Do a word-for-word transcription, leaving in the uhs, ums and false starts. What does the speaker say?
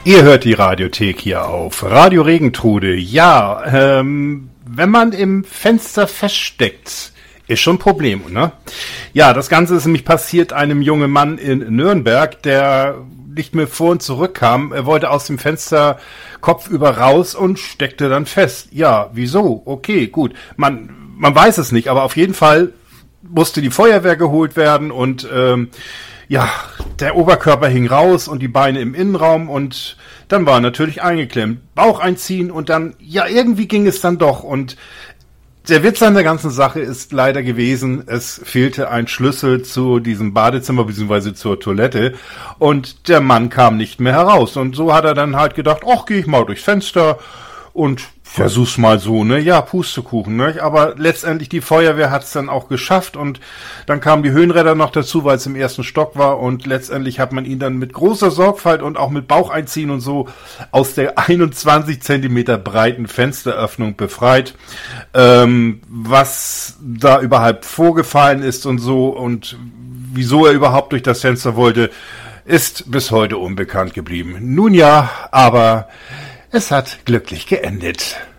Ihr hört die Radiothek hier auf Radio Regentrude. Ja, ähm, wenn man im Fenster feststeckt, ist schon ein Problem, ne? Ja, das Ganze ist nämlich passiert einem jungen Mann in Nürnberg, der nicht mehr vor und zurück kam. Er wollte aus dem Fenster kopfüber raus und steckte dann fest. Ja, wieso? Okay, gut. Man, man weiß es nicht, aber auf jeden Fall musste die Feuerwehr geholt werden und ähm, ja, der Oberkörper hing raus und die Beine im Innenraum und dann war er natürlich eingeklemmt. Bauch einziehen und dann, ja, irgendwie ging es dann doch. Und der Witz an der ganzen Sache ist leider gewesen, es fehlte ein Schlüssel zu diesem Badezimmer bzw. zur Toilette und der Mann kam nicht mehr heraus. Und so hat er dann halt gedacht, ach, geh ich mal durchs Fenster und versuch's mal so, ne? Ja, Pustekuchen, ne? Aber letztendlich die Feuerwehr hat's dann auch geschafft und dann kamen die Höhenräder noch dazu, weil es im ersten Stock war und letztendlich hat man ihn dann mit großer Sorgfalt und auch mit Bauch einziehen und so aus der einundzwanzig Zentimeter breiten Fensteröffnung befreit. Ähm, was da überhaupt vorgefallen ist und so und wieso er überhaupt durch das Fenster wollte, ist bis heute unbekannt geblieben. Nun ja, aber es hat glücklich geendet.